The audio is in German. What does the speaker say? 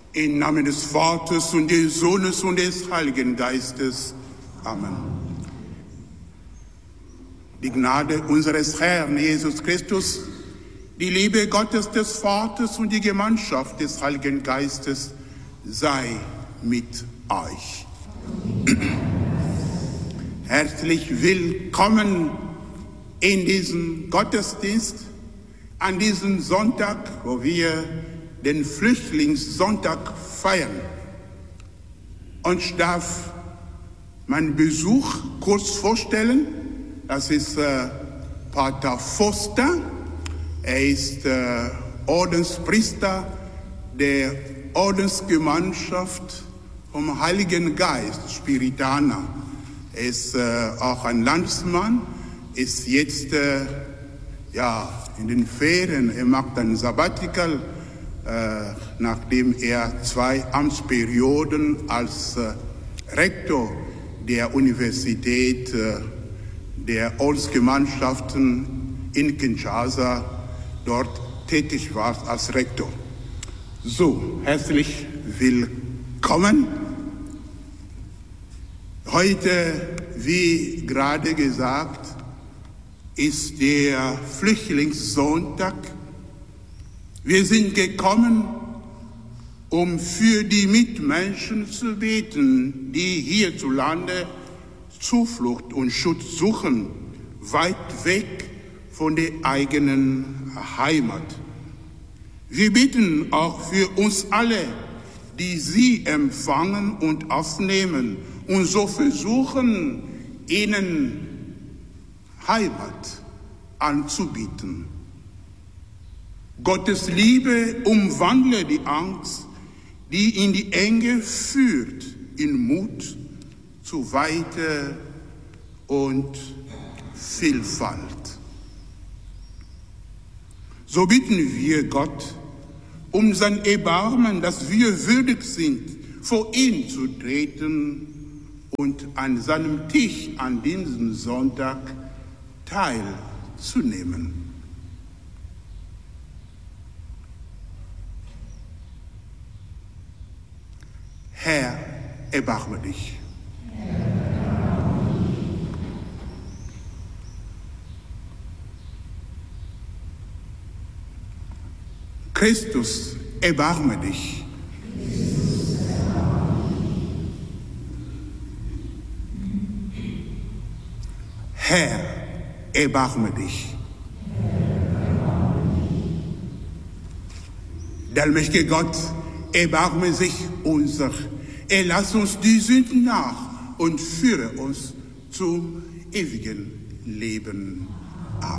Im Namen des Vaters und des Sohnes und des Heiligen Geistes. Amen. Die Gnade unseres Herrn Jesus Christus, die Liebe Gottes des Vaters und die Gemeinschaft des Heiligen Geistes sei mit euch. Herzlich willkommen in diesem Gottesdienst, an diesem Sonntag, wo wir den Flüchtlingssonntag feiern. Und ich darf meinen Besuch kurz vorstellen. Das ist Pater Foster. Er ist Ordenspriester der Ordensgemeinschaft vom Heiligen Geist, Spiritaner. Er ist auch ein Landsmann, ist jetzt in den Ferien. Er macht ein Sabbatical, nachdem er 2 Amtsperioden als Rektor der Universität der Ordensgemeinschaften in Kinshasa dort tätig war als Rektor. So, herzlich willkommen. Heute, wie gerade gesagt, ist der Flüchtlingssonntag. Wir sind gekommen, um für die Mitmenschen zu beten, die hierzulande Zuflucht und Schutz suchen, weit weg von der eigenen Heimat. Wir beten auch für uns alle, die sie empfangen und aufnehmen und so versuchen, ihnen Heimat anzubieten. Gottes Liebe umwandle die Angst, die in die Enge führt, in Mut zu Weite und Vielfalt. So bitten wir Gott um sein Erbarmen, dass wir würdig sind, vor ihn zu treten und an seinem Tisch an diesem Sonntag teilzunehmen. Herr, erbarme dich. Christus, erbarme dich. Herr, erbarme dich. Der allmächtige Gott, erbarme sich unser. Erlass uns die Sünden nach und führe uns zum ewigen Leben.